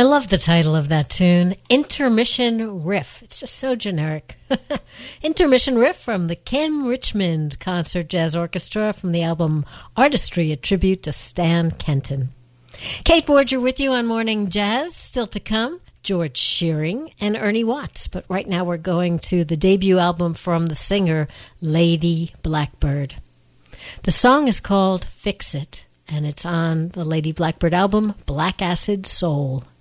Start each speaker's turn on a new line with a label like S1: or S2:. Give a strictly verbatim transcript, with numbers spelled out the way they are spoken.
S1: love the title of that tune, Intermission Riff. It's just so generic. Intermission Riff from the Kim Richmond Concert Jazz Orchestra from the album Artistry, a tribute to Stan Kenton. Kate Borger with you on Morning Jazz. Still to come, George Shearing and Ernie Watts. But right now we're going to the debut album from the singer Lady Blackbird. The song is called Fix It, and it's on the Lady Blackbird album, Black Acid Soul.